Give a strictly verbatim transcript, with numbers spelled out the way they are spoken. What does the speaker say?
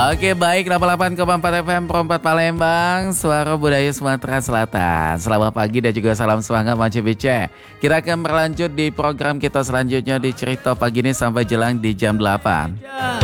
Oke baik, delapan puluh delapan koma empat F M Perempat Palembang, Suara Budaya Sumatera Selatan. Selamat pagi dan juga salam semangat Mace Bice. Kita akan berlanjut di program kita selanjutnya di Cerita Pagi ini sampai jelang di jam delapan.